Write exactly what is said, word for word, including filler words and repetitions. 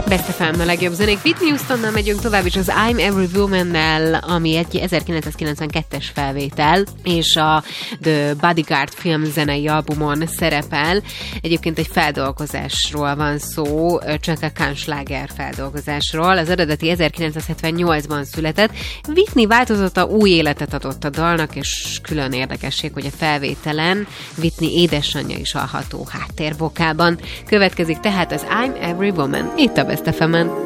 Best ef em a legjobb zenék. Whitney Houstonnal megyünk tovább, és az I'm Every Woman-nel, ami egy ezerkilencszázkilencvenkettes felvétel, és a The Bodyguard film zenei albumon szerepel. Egyébként egy feldolgozásról van szó, csak a Kansláger feldolgozásról. Az eredeti ezerkilencszázhetvennyolcban született. Whitney változata új életet adott a dalnak, és külön érdekesség, hogy a felvételen Whitney édesanyja is hallható háttérvokálban. Következik tehát az I'm Every Woman, itt a Best ef emen.